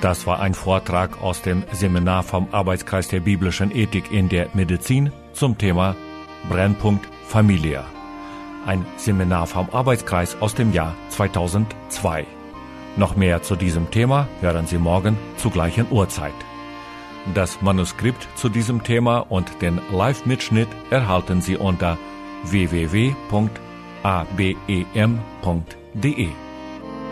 Das war ein Vortrag aus dem Seminar vom Arbeitskreis der biblischen Ethik in der Medizin zum Thema Brennpunkt Familie. Ein Seminar vom Arbeitskreis aus dem Jahr 2002. Noch mehr zu diesem Thema hören Sie morgen zur gleichen Uhrzeit. Das Manuskript zu diesem Thema und den Live-Mitschnitt erhalten Sie unter www.abem.de.